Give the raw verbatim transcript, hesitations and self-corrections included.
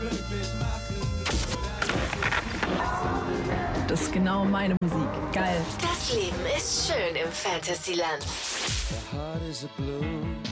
Das ist genau meine Musik. Geil. Das Leben ist schön im Fantasyland. The heart is a blue.